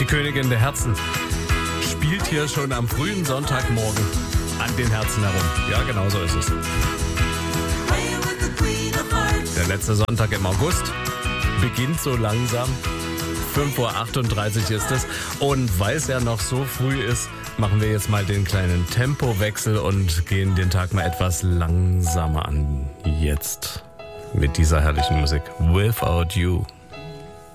Die Königin der Herzen spielt hier schon am frühen Sonntagmorgen an den Herzen herum. Ja, genau so ist es. Der letzte Sonntag im August beginnt so langsam. 5:38 Uhr ist es. Und weil es ja noch so früh ist, machen wir jetzt mal den kleinen Tempowechsel und gehen den Tag mal etwas langsamer an. Jetzt mit dieser herrlichen Musik. Without You.